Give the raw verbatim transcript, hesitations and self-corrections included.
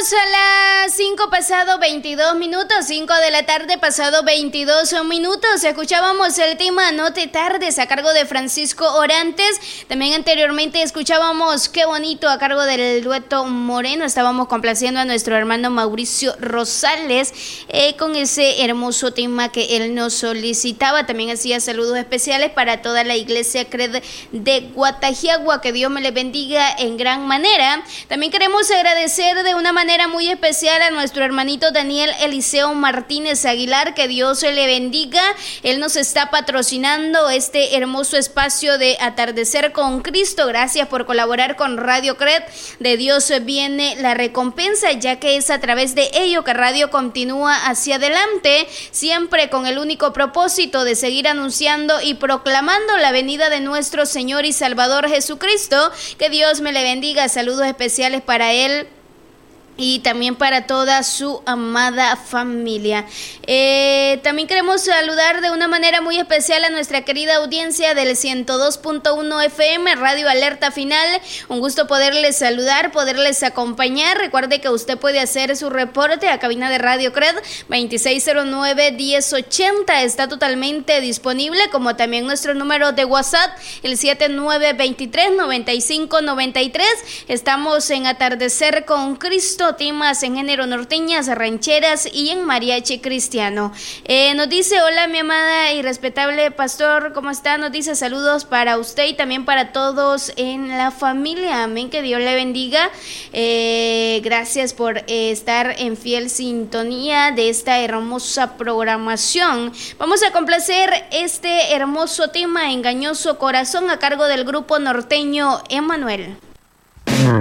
a las cinco pasado veintidós minutos, cinco de la tarde pasado veintidós minutos. Escuchábamos el tema No te tardes a cargo de Francisco Orantes. También anteriormente escuchábamos Qué bonito a cargo del dueto Moreno. Estábamos complaciendo a nuestro hermano Mauricio Rosales eh, con ese hermoso tema que él nos solicitaba. También hacía saludos especiales para toda la iglesia Cred de Guatajiagua. Que Dios me les bendiga en gran manera. También queremos agradecer de una manera muy especial a nuestro hermanito Daniel Eliseo Martínez Aguilar, que Dios se le bendiga. Él nos está patrocinando este hermoso espacio de Atardecer con Cristo. Gracias por colaborar con Radio Cred. De Dios viene la recompensa, ya que es a través de ello que Radio continúa hacia adelante, siempre con el único propósito de seguir anunciando y proclamando la venida de nuestro Señor y Salvador Jesucristo. Que Dios me le bendiga. Saludos especiales para él y también para toda su amada familia. Eh, también queremos saludar de una manera muy especial a nuestra querida audiencia del ciento dos punto uno F M, Radio Alerta Final. Un gusto poderles saludar, poderles acompañar. Recuerde que usted puede hacer su reporte a cabina de Radio Cred veintiséis cero nueve, diez ochenta. Está totalmente disponible, como también nuestro número de WhatsApp, el siete nueve dos tres, nueve cinco nueve tres. Estamos en Atardecer con Cristo, temas en género norteñas, rancheras y en mariachi cristiano. Eh, nos dice: hola mi amada y respetable pastor, ¿cómo está? Nos dice saludos para usted y también para todos en la familia. Amén, que Dios le bendiga. Eh, gracias por eh, estar en fiel sintonía de esta hermosa programación. Vamos a complacer este hermoso tema, Engañoso Corazón, a cargo del grupo norteño Emanuel.